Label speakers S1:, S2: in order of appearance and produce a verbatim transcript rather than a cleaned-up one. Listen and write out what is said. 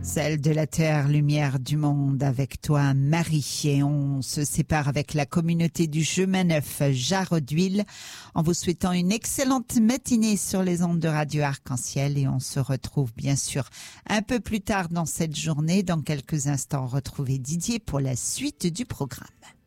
S1: Celle de la terre, lumière du monde, avec toi Marie. Et on se sépare avec la communauté du chemin neuf Jarre d'Huile en vous souhaitant une excellente matinée sur les ondes de Radio Arc-en-Ciel. Et on se retrouve bien sûr un peu plus tard dans cette journée. Dans quelques instants, retrouvez Didier pour la suite du programme.